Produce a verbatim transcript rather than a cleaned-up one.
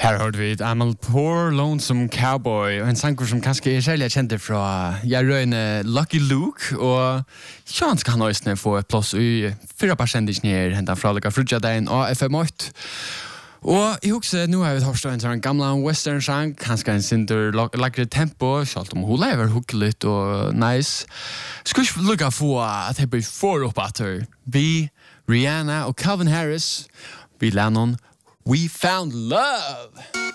Her hørte vi I'm a poor lonesome cowboy, og en sanger som kanskje er særlig kjent fra jeg røyne Lucky Luke, og kjans kan også få et plass i fyra persentisk nere hentet fra Lika Frutjadein og F M åtte. Og jeg husker, nå har vi hørt en sånn gamle western-sang, kanskje en sinter lagre tempo, selv om hun lever hukkelig og nice. Skal ikke lukke få at jeg blir for opp etter. Vi, Rihanna og Calvin Harris, vi lærer noen We Found Love.